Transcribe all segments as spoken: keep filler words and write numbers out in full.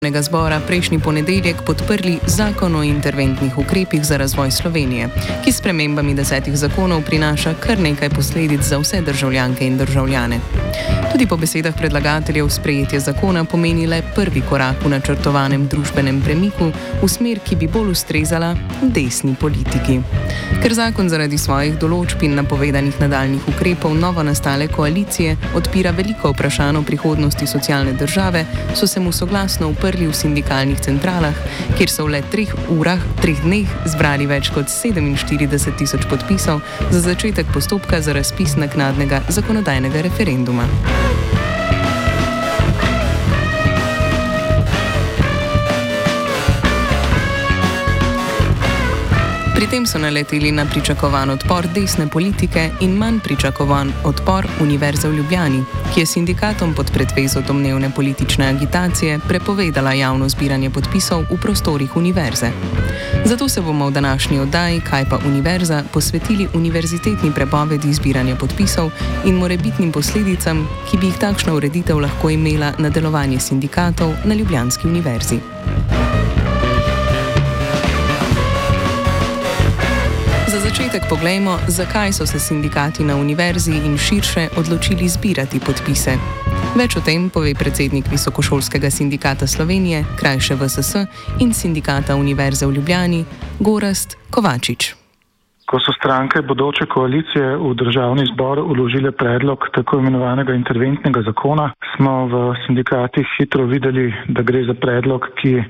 Zbora prejšnji ponedeljek podprli zakon o interventnih ukrepih za razvoj Slovenije, ki s spremembami desetih zakonov prinaša kar nekaj posledic za vse državljanke in državljane. Tudi po besedah predlagateljev sprejetje zakona pomeni le prvi korak v načrtovanem družbenem premiku v smer, ki bi bolj ustrezala desni politiki. Ker zakon zaradi svojih določb in napovedanih nadaljnih ukrepov novo nastale koalicije odpira veliko vprašanj o prihodnosti socialne države, so se mu soglasno uprli v sindikalnih centralah, kjer so v le treh urah, treh dneh zbrali več kot sedeminštirideset tisoč podpisov za začetek postopka za razpis naknadnega zakonodajnega referenduma. Pri tem so naleteli na pričakovan odpor desne politike in manj pričakovan odpor Univerze v Ljubljani, ki je sindikatom pod pretvezo domnevne politične agitacije prepovedala javno zbiranje podpisov v prostorih univerze. Zato se bomo v današnji oddaji Kaj pa univerza posvetili univerzitetni prepovedi zbiranja podpisov in morebitnim posledicam, ki bi jih takšna ureditev lahko imela na delovanje sindikatov na Ljubljanski univerzi. Za začetek poglejmo, zakaj so se sindikati na univerzi in širše odločili zbirati podpise. Več o tem pove predsednik Visokošolskega sindikata Slovenije, krajše V S S, in sindikata Univerze v Ljubljani, Gorazd Kovačič. Ko so stranke bodoče koalicije v državni zbor vložile predlog tako imenovanega interventnega zakona, smo v sindikatih hitro videli, da gre za predlog, ki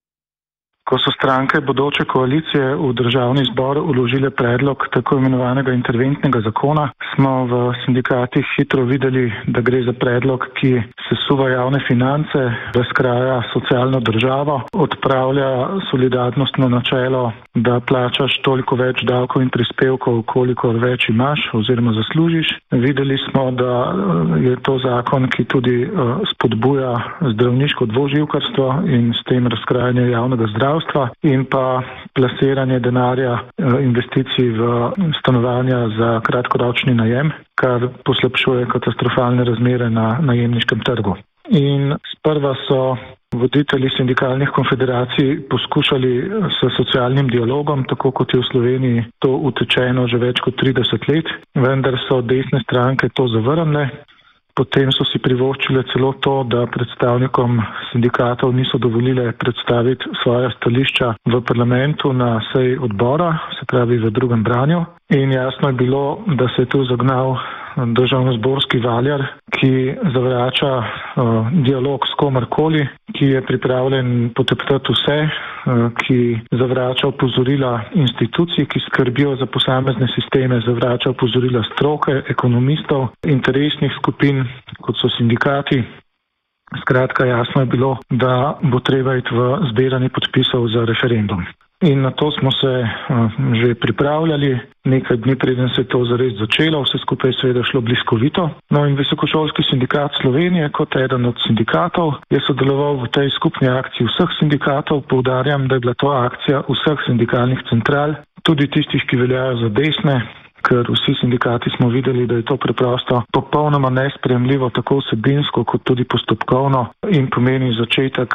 Ko so stranke bodoče koalicije v državni zbor vložile predlog tako imenovanega interventnega zakona, smo v sindikatih hitro videli, da gre za predlog, ki sesuva javne finance, razkraja socialno državo, odpravlja solidarnostno načelo, da plačaš toliko več davkov in prispevkov, kolikor več imaš oziroma zaslužiš. Videli smo, da je to zakon, ki tudi spodbuja zdravniško dvoživkarstvo in s tem razkrajanje javnega zdravstva in pa plasiranje denarja investicij v stanovanja za kratkoročni najem, kar poslabšuje katastrofalne razmere na najemniškem trgu. In sprva so voditelji sindikalnih konfederacij poskušali s socialnim dialogom, tako kot je v Sloveniji to utečeno že več kot trideset let, vendar so desne stranke to zavrnile. Potem so si privoščile celo to, da predstavnikom sindikatov niso dovolile predstaviti svoja stališča v parlamentu na seji odbora, se pravi v drugem branju. In jasno je bilo, da se je tu zagnal državnozborski valjar, ki zavrača uh, dialog s komarkoli, ki je pripravljen poteptati vse, uh, ki zavrača opozorila institucij, ki skrbijo za posamezne sisteme, zavrača opozorila stroke, ekonomistov, interesnih skupin, kot so sindikati. Skratka, jasno je bilo, da bo treba iti v zbiranje podpisov za referendum. In na to smo se uh, že pripravljali, nekaj dni preden se je to zares začelo, vse skupaj seveda šlo bliskovito. No in Visokošolski sindikat Slovenije kot eden od sindikatov je sodeloval v tej skupni akciji vseh sindikatov. Poudarjam, da je bila to akcija vseh sindikalnih central, tudi tistih, ki veljajo za desne, ker vsi sindikati smo videli, da je to preprosto popolnoma nesprejemljivo, tako vsebinsko kot tudi postopkovno in pomeni začetek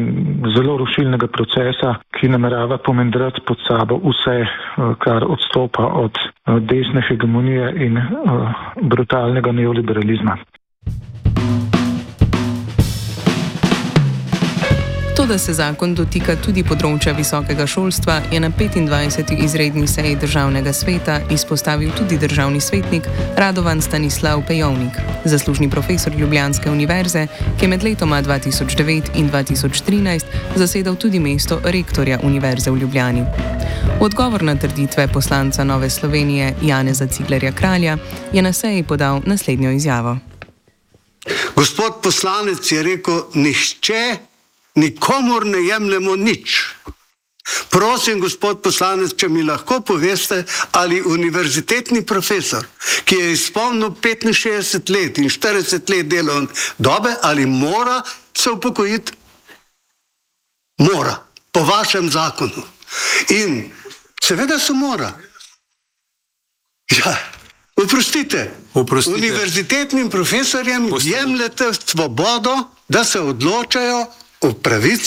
zelo rušilnega procesa, ki namerava pomendrati pod sabo vse, kar odstopa od desne hegemonije in brutalnega neoliberalizma. To, da se zakon dotika tudi področja visokega šolstva, je na petindvajseti izredni seji Državnega sveta izpostavil tudi državni svetnik Radovan Stanislav Pejovnik, zaslužni profesor Ljubljanske univerze, ki je med letoma dva tisoč devet in dva tisoč trinajst zasedal tudi mesto rektorja Univerze v Ljubljani. V odgovor na trditve poslanca Nove Slovenije Janeza Ciglerja Kralja je na seji podal naslednjo izjavo. Gospod poslanec je rekel, nihče nikomor ne jemljemo nič. Prosim, gospod poslanec, če mi lahko poveste, ali univerzitetni profesor, ki je izpolnil petinšestdeset let in štirideset let delovne dobe, ali mora se upokojiti? Mora, po vašem zakonu. In seveda se mora. Ja, oprostite, univerzitetnim profesorjem jemljete svobodo, da se odločajo, o pravici